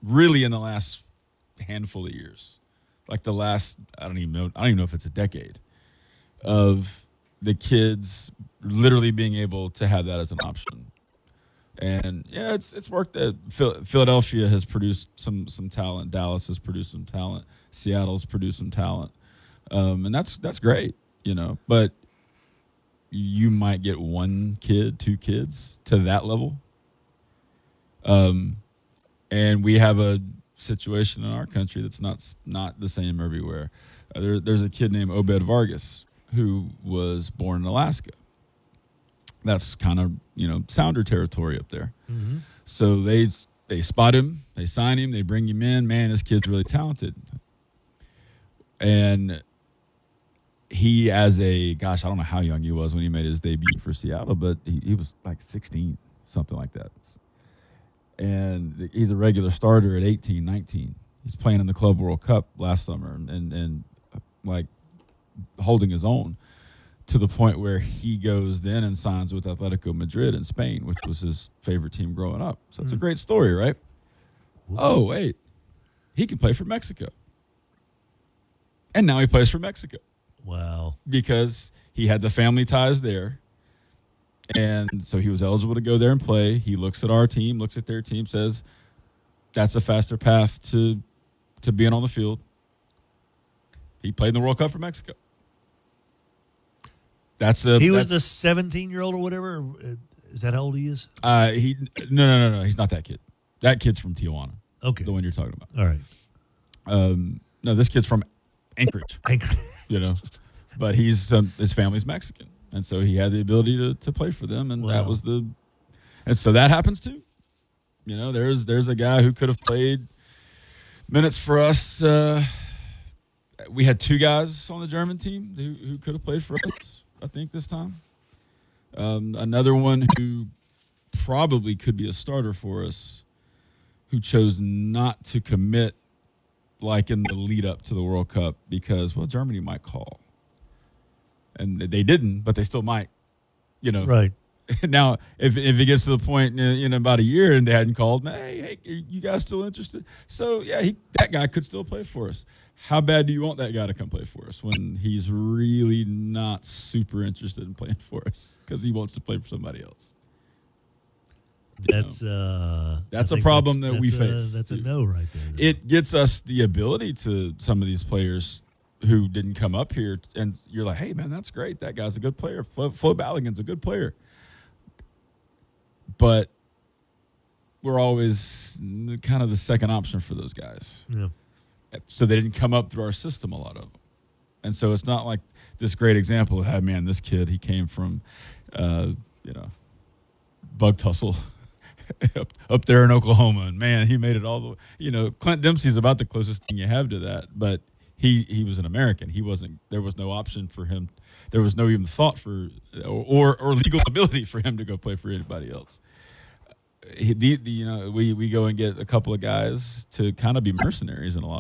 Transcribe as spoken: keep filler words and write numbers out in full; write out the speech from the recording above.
really in the last handful of years, like the last, I don't even know, I don't even know if it's a decade of the kids literally being able to have that as an option. And yeah, it's it's worked. At Philadelphia has produced some some talent. Dallas has produced some talent. Seattle's produced some talent, um, and that's that's great, you know. But you might get one kid, two kids to that level. Um, and we have a situation in our country that's not not the same everywhere. Uh, there, there's a kid named Obed Vargas who was born in Alaska. That's kind of, you know, Sounder territory up there. Mm-hmm. So they they spot him, they sign him, they bring him in. Man, this kid's really talented. And he, as a, gosh, I don't know how young he was when he made his debut for Seattle, but he, he was like sixteen, something like that. And he's a regular starter at eighteen, nineteen. He's playing in the Club World Cup last summer and, and like holding his own, to the point where he goes then and signs with Atletico Madrid in Spain, which was his favorite team growing up. So it's mm. a great story, right? Whoa. Oh, wait. He can play for Mexico. And now he plays for Mexico. Wow. Because he had the family ties there. And so he was eligible to go there and play. He looks at our team, looks at their team, says, that's a faster path to to being on the field. He played in the World Cup for Mexico. That's a. He was that's, the seventeen-year-old or whatever. Is that how old he is? Uh, he no no no no. He's not that kid. That kid's from Tijuana. Okay, the one you're talking about. All right. Um, no, this kid's from Anchorage. Anchorage. You know, but he's um, his family's Mexican, and so he had the ability to to play for them, and wow. that was the. And so that happens too. You know, there's there's a guy who could have played minutes for us. Uh, we had two guys on the German team who, who could have played for us, I think, this time. Um, another one who probably could be a starter for us, who chose not to commit like in the lead up to the World Cup because, well, Germany might call. And they didn't, but they still might, you know. Right. Now, if if it gets to the point in, in about a year and they hadn't called, hey, hey, are you guys still interested? So, yeah, he, that guy could still play for us. How bad do you want that guy to come play for us when he's really not super interested in playing for us because he wants to play for somebody else? That's you know, uh, that's a problem that's, that we that's face. A, that's a no right there. Though. It gets us the ability to some of these players who didn't come up here, and you're like, hey, man, that's great. That guy's a good player. Flo, Flo Balogun's a good player. But we're always kind of the second option for those guys. Yeah. So they didn't come up through our system, a lot of them. And so it's not like this great example of, hey, man, this kid, he came from, uh, you know, Bug Tussle up, up there in Oklahoma. And, man, he made it all the way. You know, Clint Dempsey's about the closest thing you have to that. But he, he was an American. He wasn't – there was no option for him. There was no even thought for or, or, or legal ability for him to go play for anybody else. He, the, the, you know, we, we go and get a couple of guys to kind of be mercenaries in a lot